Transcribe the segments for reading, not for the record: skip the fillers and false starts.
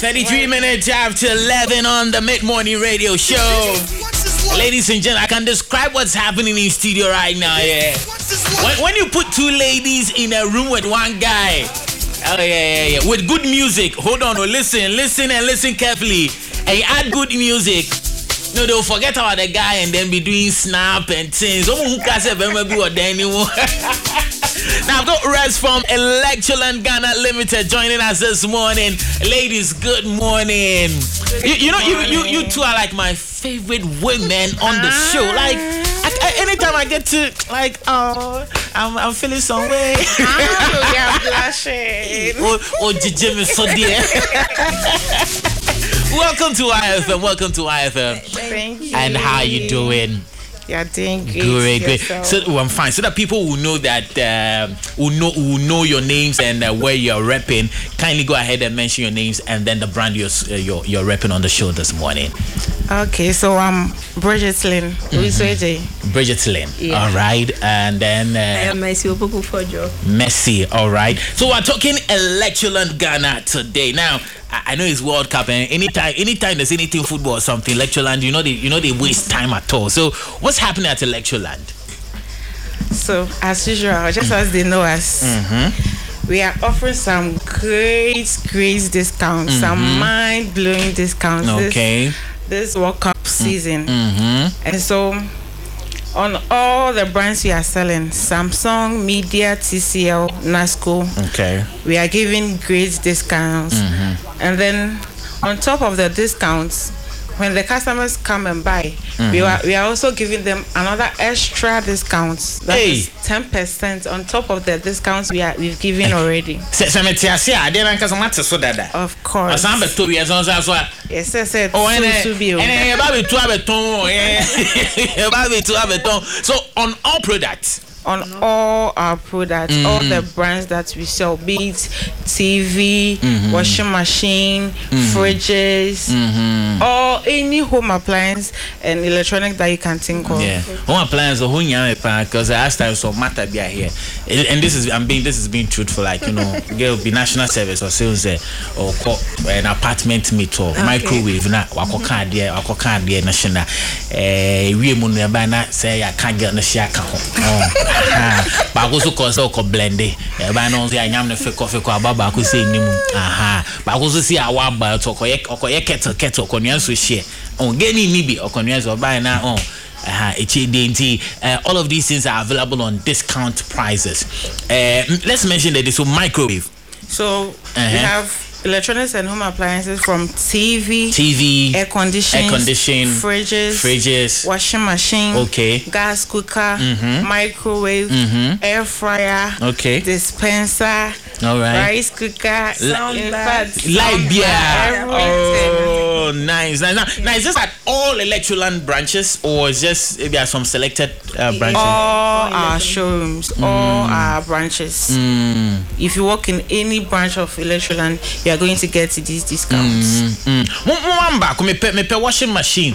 33 minutes after 11 on the mid-morning radio show. Ladies and gentlemen, I can describe what's happening in studio right now, yeah. When you put two ladies in a room with one guy, with good music, hold on, listen carefully, and you add good music, no, they'll forget about the guy and then be doing snap and things. Now I've got Rez from Electroland Ghana Limited joining us this morning. Ladies, good morning. You two are like my favorite women on the show. Like anytime I get to I'm feeling some way. I'm blushing. Jimmy so dear. Welcome to IFM. Thank you. And how you doing? You're doing great. So I'm fine. So that people will know that will know your names and where you're repping. Kindly go ahead and mention your names and then the brand you're repping on the show this morning. Okay, so I'm Bridget Lynn. Bridget Lynn. Yeah. All right, and then I am Messi Opoku-Fojo. Messi. All right. So we're talking Electroland Ghana today. Now I know it's World Cup, and anytime there's anything football or something, Electroland, they waste time at all. So what's happening at Electroland? So as usual, just as they know us, we are offering some great discounts, some mind-blowing discounts. Okay. This World Cup season, and so on all the brands we are selling, Samsung, Media, TCL, NASCO. Okay. We are giving great discounts. And then on top of the discounts, when the customers come and buy, we are also giving them another extra discounts. That is 10% on top of the discounts we've given already. Of course. Yes. So on all products. On all our products, all the brands that we sell, be it TV, washing machine, fridges, or any home appliance and electronic that you can think of. Yeah, home appliance because last time so matter be here, and this is being truthful. Like there will be national service or sales or an apartment meet or microwave na wako card there national. We money na say I can't get na share account. But also cause blende. By no say anyam na fake coffee ko ababa ko say nim. But also see our ba to okoye kettle konyan so share. On geni ni bi okonyan so buy na on. All of these things are available on discount prices. Let's mention that this is microwave. So we have electronics and home appliances from TV, air condition, fridges, washing machine, gas cooker, microwave, air fryer, dispenser, rice cooker, light beer. Oh, nice. Now, is this at all Electroland branches or is just maybe at some selected branches? All our showrooms, all our branches. If you work in any branch of Electroland, you are going to get these discounts. One back, me washing machine.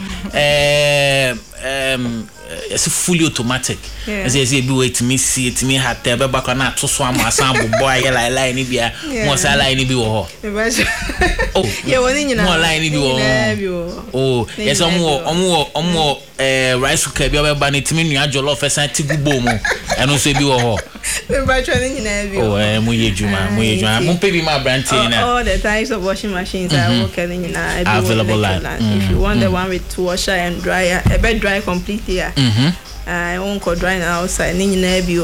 It's fully automatic. As I say, be wait me see it me had to be back on that to swam my sample boy like ni bia mo sa line bi wo ho. Oh, yeah, more line bi wo. Oh, yes, omo rice cooker bi oba ni timi nua jollof esan tigubo mu. Eno so bi wo ho. Oh, mo yejuma. Mo pe bi ma brand na. All the types of washing machines are working available. If you want the one with washer and dryer, a bed dry completely. I won't go dry outside.